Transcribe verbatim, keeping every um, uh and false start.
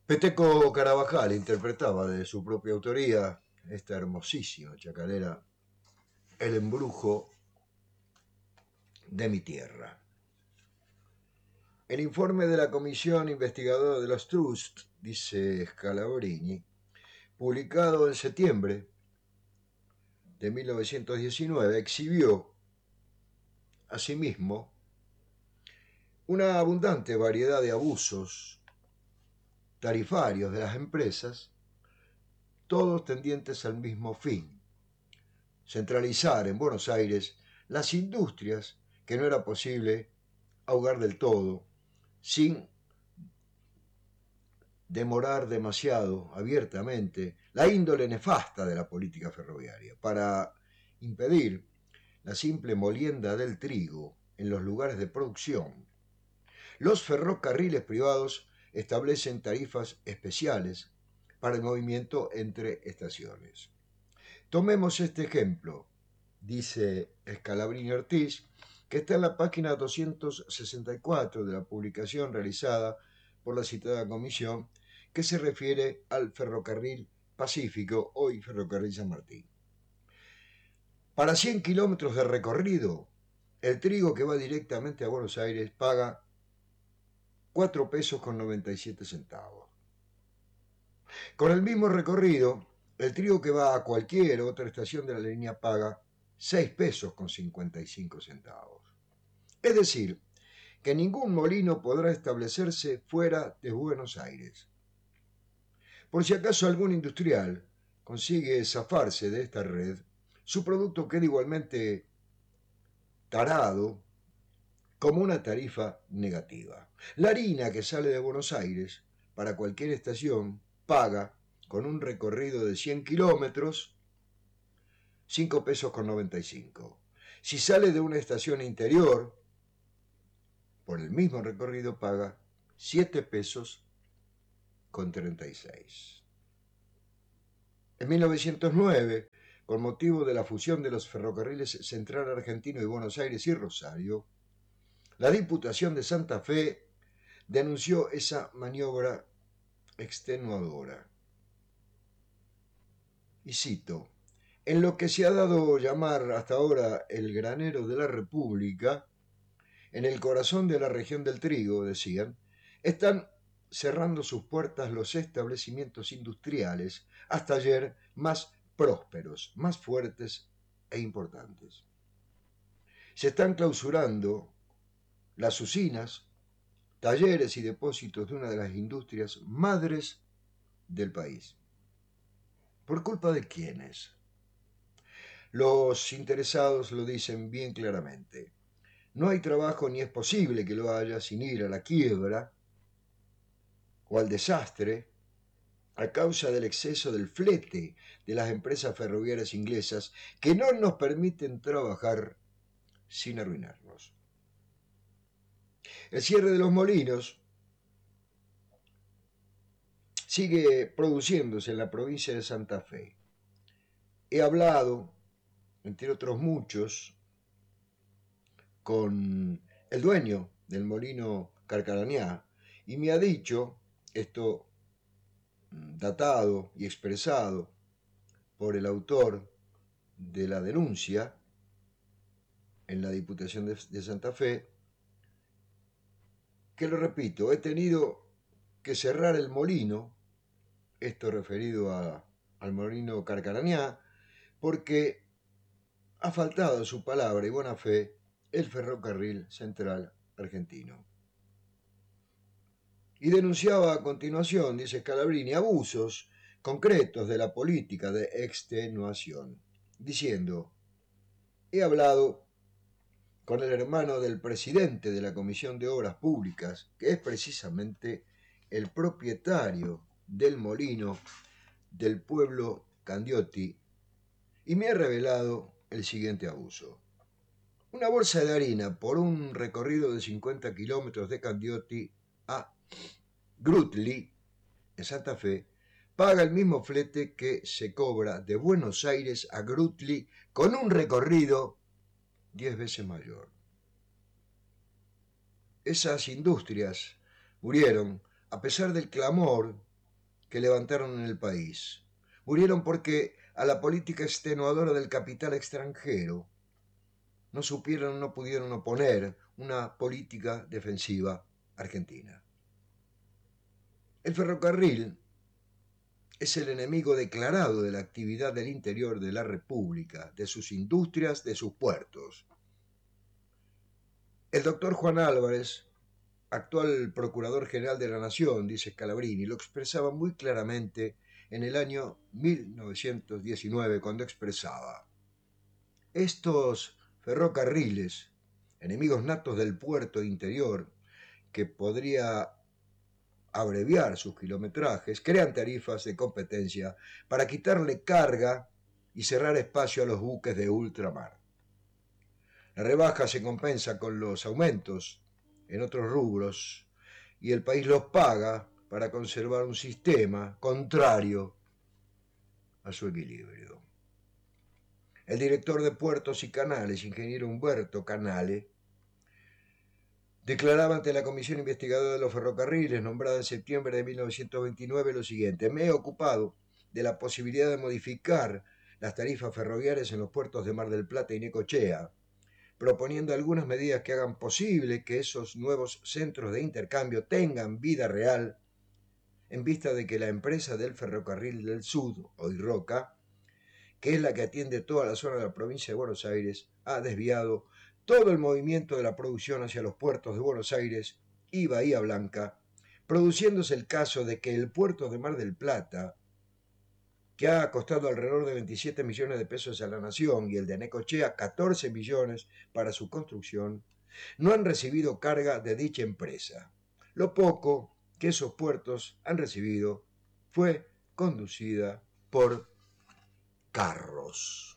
Peteco Carabajal interpretaba de su propia autoría esta hermosísima chacarera, El embrujo de mi tierra. El informe de la Comisión Investigadora de los Trusts, dice Scalabrini, publicado en septiembre de mil novecientos diecinueve, exhibió asimismo una abundante variedad de abusos tarifarios de las empresas, todos tendientes al mismo fin: centralizar en Buenos Aires las industrias que no era posible ahogar del todo, sin demorar demasiado abiertamente la índole nefasta de la política ferroviaria, para impedir la simple molienda del trigo en los lugares de producción. Los ferrocarriles privados establecen tarifas especiales para el movimiento entre estaciones. Tomemos este ejemplo, dice Scalabrini Ortiz, que está en la página doscientos sesenta y cuatro de la publicación realizada por la citada comisión, que se refiere al ferrocarril Pacífico, hoy Ferrocarril San Martín. Para cien kilómetros de recorrido, el trigo que va directamente a Buenos Aires paga cuatro pesos con noventa y siete centavos. Con el mismo recorrido, el trigo que va a cualquier otra estación de la línea paga seis pesos con cincuenta y cinco centavos. Es decir, que ningún molino podrá establecerse fuera de Buenos Aires. Por si acaso algún industrial consigue zafarse de esta red, su producto queda igualmente tarado como una tarifa negativa. La harina que sale de Buenos Aires para cualquier estación paga, con un recorrido de cien kilómetros, cinco pesos con noventa y cinco. Si sale de una estación interior, por el mismo recorrido paga siete pesos con treinta y seis. En mil novecientos nueve, con motivo de la fusión de los ferrocarriles Central Argentino y Buenos Aires y Rosario, la Diputación de Santa Fe denunció esa maniobra extenuadora. Y cito: en lo que se ha dado llamar hasta ahora el granero de la República, en el corazón de la región del trigo, decían, están cerrando sus puertas los establecimientos industriales, hasta ayer más prósperos, más fuertes e importantes. Se están clausurando las usinas, talleres y depósitos de una de las industrias madres del país. ¿Por culpa de quiénes? Los interesados lo dicen bien claramente. No hay trabajo ni es posible que lo haya sin ir a la quiebra o al desastre a causa del exceso del flete de las empresas ferroviarias inglesas que no nos permiten trabajar sin arruinarnos. El cierre de los molinos sigue produciéndose en la provincia de Santa Fe. He hablado, entre otros muchos, con el dueño del molino Carcarañá y me ha dicho, esto datado y expresado por el autor de la denuncia en la Diputación de, de Santa Fe, que lo repito, he tenido que cerrar el molino, esto referido a, al molino Carcarañá, porque ha faltado a su palabra y buena fe el ferrocarril central argentino. Y denunciaba a continuación, dice Scalabrini, abusos concretos de la política de extenuación, diciendo: he hablado con el hermano del presidente de la Comisión de Obras Públicas, que es precisamente el propietario del molino del pueblo Candioti, y me ha revelado el siguiente abuso. Una bolsa de harina por un recorrido de cincuenta kilómetros de Candioti a Grutli, en Santa Fe, paga el mismo flete que se cobra de Buenos Aires a Grutli con un recorrido diez veces mayor. Esas industrias murieron a pesar del clamor que levantaron en el país. Murieron porque a la política extenuadora del capital extranjero no supieron, no pudieron oponer una política defensiva argentina. El ferrocarril es el enemigo declarado de la actividad del interior de la República, de sus industrias, de sus puertos. El doctor Juan Álvarez, actual Procurador General de la Nación, dice Scalabrini, lo expresaba muy claramente en el año mil novecientos diecinueve, cuando expresaba: estos ferrocarriles, enemigos natos del puerto interior, que podría abreviar sus kilometrajes, crean tarifas de competencia para quitarle carga y cerrar espacio a los buques de ultramar. La rebaja se compensa con los aumentos en otros rubros y el país los paga para conservar un sistema contrario a su equilibrio. El director de Puertos y Canales, ingeniero Humberto Canale, declaraba ante la Comisión Investigadora de los Ferrocarriles, nombrada en septiembre de mil novecientos veintinueve, lo siguiente: me he ocupado de la posibilidad de modificar las tarifas ferroviarias en los puertos de Mar del Plata y Necochea, proponiendo algunas medidas que hagan posible que esos nuevos centros de intercambio tengan vida real, en vista de que la empresa del Ferrocarril del Sud, hoy Roca, que es la que atiende toda la zona de la provincia de Buenos Aires, ha desviado todo el movimiento de la producción hacia los puertos de Buenos Aires y Bahía Blanca, produciéndose el caso de que el puerto de Mar del Plata, que ha costado alrededor de veintisiete millones de pesos a la nación, y el de Necochea catorce millones para su construcción, no han recibido carga de dicha empresa. Lo poco que esos puertos han recibido fue conducida por carros.